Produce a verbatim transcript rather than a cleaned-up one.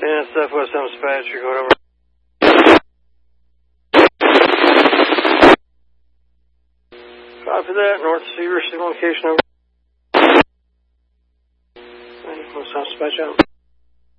And Southwest Elm Dispatch, you're going over. Copy that. North Seaver, signal location over. Southwest Elm Dispatch out.